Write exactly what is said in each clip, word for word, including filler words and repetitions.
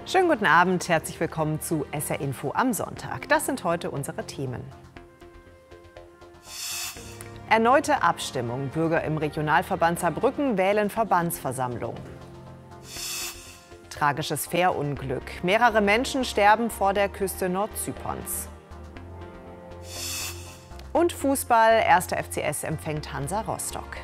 Schönen guten Abend, herzlich willkommen zu S R Info am Sonntag. Das sind heute unsere Themen. Erneute Abstimmung. Bürger im Regionalverband Saarbrücken wählen Verbandsversammlung. Tragisches Fährunglück. Mehrere Menschen sterben vor der Küste Nordzyperns. Und Fußball. Erster F C S empfängt Hansa Rostock.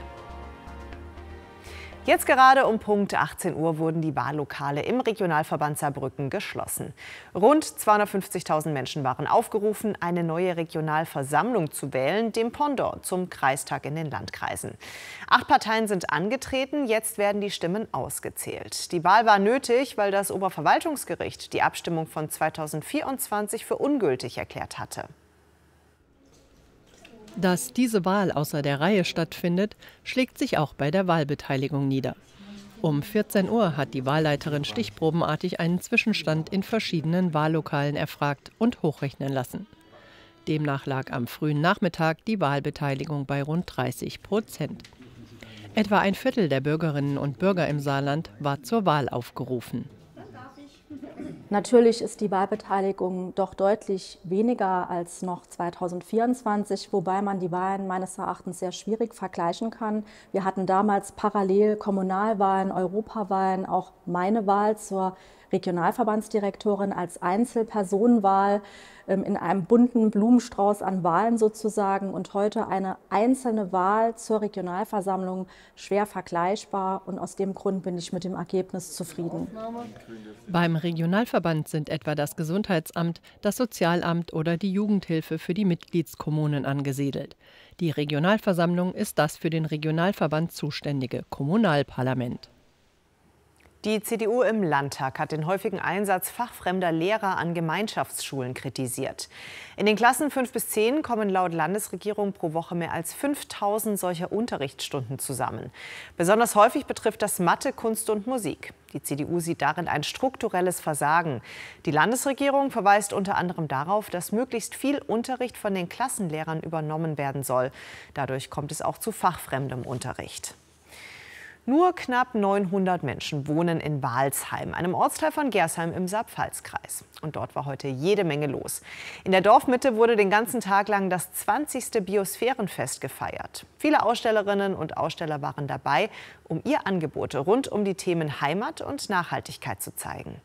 Jetzt gerade um Punkt achtzehn Uhr wurden die Wahllokale im Regionalverband Saarbrücken geschlossen. Rund zweihundertfünfzigtausend Menschen waren aufgerufen, eine neue Regionalversammlung zu wählen, dem Pendant zum Kreistag in den Landkreisen. Acht Parteien sind angetreten, jetzt werden die Stimmen ausgezählt. Die Wahl war nötig, weil das Oberverwaltungsgericht die Abstimmung von zweitausendvierundzwanzig für ungültig erklärt hatte. Dass diese Wahl außer der Reihe stattfindet, schlägt sich auch bei der Wahlbeteiligung nieder. Um vierzehn Uhr hat die Wahlleiterin stichprobenartig einen Zwischenstand in verschiedenen Wahllokalen erfragt und hochrechnen lassen. Demnach lag am frühen Nachmittag die Wahlbeteiligung bei rund dreißig Prozent. Etwa ein Viertel der Bürgerinnen und Bürger im Saarland war zur Wahl aufgerufen. Natürlich ist die Wahlbeteiligung doch deutlich weniger als noch zweitausendvierundzwanzig, wobei man die Wahlen meines Erachtens sehr schwierig vergleichen kann. Wir hatten damals parallel Kommunalwahlen, Europawahlen, auch meine Wahl zur Regionalverbandsdirektorin als Einzelpersonenwahl in einem bunten Blumenstrauß an Wahlen sozusagen und heute eine einzelne Wahl zur Regionalversammlung, schwer vergleichbar, und aus dem Grund bin ich mit dem Ergebnis zufrieden. Beim Regionalverband sind etwa das Gesundheitsamt, das Sozialamt oder die Jugendhilfe für die Mitgliedskommunen angesiedelt. Die Regionalversammlung ist das für den Regionalverband zuständige Kommunalparlament. Die C D U im Landtag hat den häufigen Einsatz fachfremder Lehrer an Gemeinschaftsschulen kritisiert. In den Klassen fünf bis zehn kommen laut Landesregierung pro Woche mehr als fünftausend solcher Unterrichtsstunden zusammen. Besonders häufig betrifft das Mathe, Kunst und Musik. Die C D U sieht darin ein strukturelles Versagen. Die Landesregierung verweist unter anderem darauf, dass möglichst viel Unterricht von den Klassenlehrern übernommen werden soll. Dadurch kommt es auch zu fachfremdem Unterricht. Nur knapp neunhundert Menschen wohnen in Walsheim, einem Ortsteil von Gersheim im Saar-Pfalz-Kreis. Und dort war heute jede Menge los. In der Dorfmitte wurde den ganzen Tag lang das zwanzigste Biosphärenfest gefeiert. Viele Ausstellerinnen und Aussteller waren dabei, um ihr Angebot rund um die Themen Heimat und Nachhaltigkeit zu zeigen.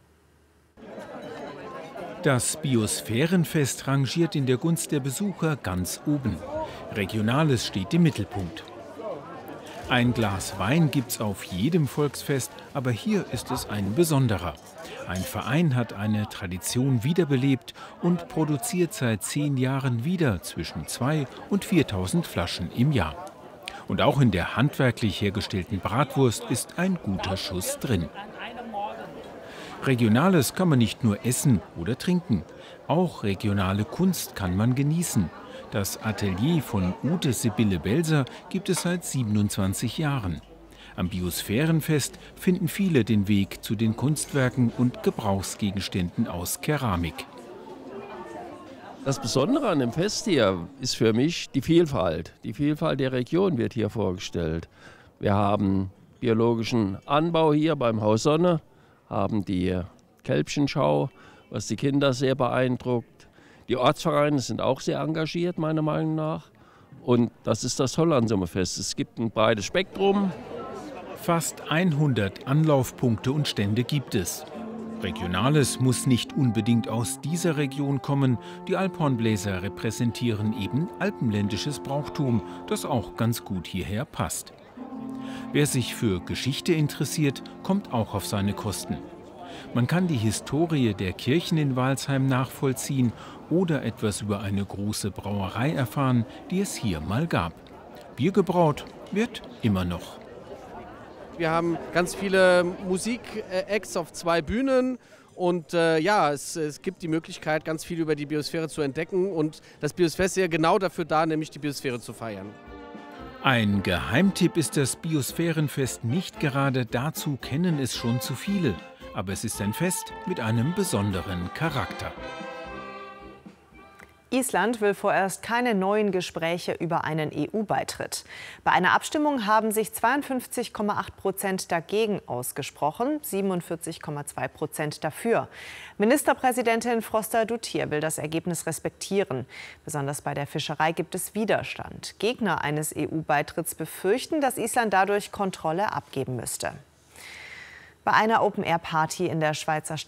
Das Biosphärenfest rangiert in der Gunst der Besucher ganz oben. Regionales steht im Mittelpunkt. Ein Glas Wein gibt's auf jedem Volksfest, aber hier ist es ein besonderer. Ein Verein hat eine Tradition wiederbelebt und produziert seit zehn Jahren wieder zwischen zweitausend und viertausend Flaschen im Jahr. Und auch in der handwerklich hergestellten Bratwurst ist ein guter Schuss drin. Regionales kann man nicht nur essen oder trinken, auch regionale Kunst kann man genießen. Das Atelier von Ute Sibylle Belser gibt es seit siebenundzwanzig Jahren. Am Biosphärenfest finden viele den Weg zu den Kunstwerken und Gebrauchsgegenständen aus Keramik. Das Besondere an dem Fest hier ist für mich die Vielfalt. Die Vielfalt der Region wird hier vorgestellt. Wir haben biologischen Anbau hier beim Haus Sonne, haben die Kälbchenschau, was die Kinder sehr beeindruckt. Die Ortsvereine sind auch sehr engagiert, meiner Meinung nach. Und das ist das Tolle an so einem Fest. Es gibt ein breites Spektrum. Fast hundert Anlaufpunkte und Stände gibt es. Regionales muss nicht unbedingt aus dieser Region kommen. Die Alphornbläser repräsentieren eben alpenländisches Brauchtum, das auch ganz gut hierher passt. Wer sich für Geschichte interessiert, kommt auch auf seine Kosten. Man kann die Historie der Kirchen in Walsheim nachvollziehen oder etwas über eine große Brauerei erfahren, die es hier mal gab. Bier gebraut wird immer noch. Wir haben ganz viele Musik-Acts auf zwei Bühnen und äh, ja, es, es gibt die Möglichkeit, ganz viel über die Biosphäre zu entdecken, und das Biosphärenfest ist ja genau dafür da, nämlich die Biosphäre zu feiern. Ein Geheimtipp ist das Biosphärenfest nicht gerade, dazu kennen es schon zu viele. Aber es ist ein Fest mit einem besonderen Charakter. Island will vorerst keine neuen Gespräche über einen E U-Beitritt. Bei einer Abstimmung haben sich zweiundfünfzig Komma acht Prozent dagegen ausgesprochen, siebenundvierzig Komma zwei Prozent dafür. Ministerpräsidentin Froster-Duttir will das Ergebnis respektieren. Besonders bei der Fischerei gibt es Widerstand. Gegner eines E U-Beitritts befürchten, dass Island dadurch Kontrolle abgeben müsste. Bei einer Open-Air-Party in der Schweizer Stadt